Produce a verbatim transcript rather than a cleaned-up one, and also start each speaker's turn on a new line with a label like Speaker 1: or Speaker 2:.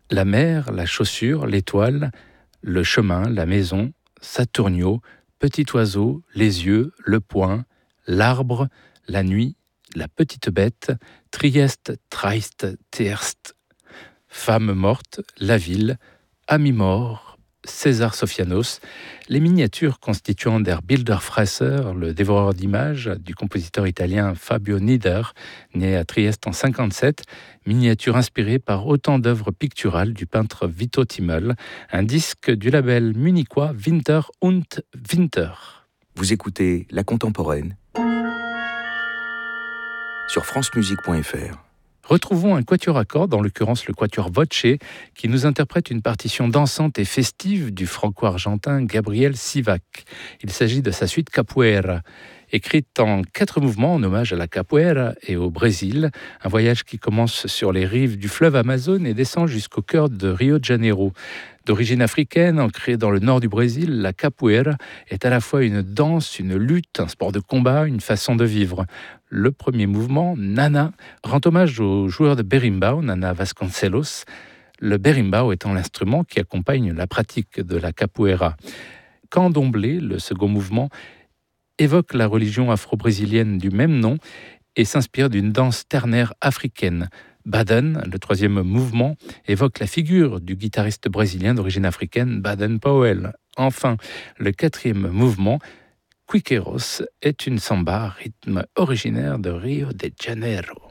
Speaker 1: La mer, la chaussure, l'étoile, le chemin, la maison, Saturnio, petit oiseau, les yeux, le poing, l'arbre, la nuit, la petite bête, Trieste, Treist, Teerst, femme morte, la ville, ami mort, César Sofianos, les miniatures constituant Der Bilderfresser, le dévoreur d'images du compositeur italien Fabio Nieder, né à Trieste en cinquante-sept, miniature inspirée par autant d'œuvres picturales du peintre Vito Timmel, un disque du label munichois Winter und Winter.
Speaker 2: Vous écoutez La Contemporaine sur francemusique point f r.
Speaker 1: Retrouvons un quatuor à cordes, en l'occurrence le quatuor Voce, qui nous interprète une partition dansante et festive du franco-argentin Gabriel Sivac. Il s'agit de sa suite Capoeira, écrite en quatre mouvements en hommage à la capoeira et au Brésil, un voyage qui commence sur les rives du fleuve Amazone et descend jusqu'au cœur de Rio de Janeiro. D'origine africaine, ancrée dans le nord du Brésil, la capoeira est à la fois une danse, une lutte, un sport de combat, une façon de vivre. Le premier mouvement, Nana, rend hommage au joueur de berimbau, Nana Vasconcelos, le berimbau étant l'instrument qui accompagne la pratique de la capoeira. Candomblé, le second mouvement, évoque la religion afro-brésilienne du même nom et s'inspire d'une danse ternaire africaine. Baden, le troisième mouvement, évoque la figure du guitariste brésilien d'origine africaine Baden Powell. Enfin, le quatrième mouvement, Quiqueiros, est une samba à rythme originaire de Rio de Janeiro.